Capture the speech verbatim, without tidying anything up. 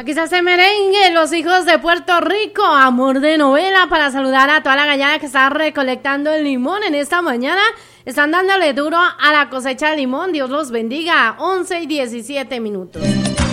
Aquí se hace merengue, los hijos de Puerto Rico, amor de novela, para saludar a toda la gallada que está recolectando el limón en esta mañana. Están dándole duro a la cosecha de limón, Dios los bendiga. once y diecisiete minutos.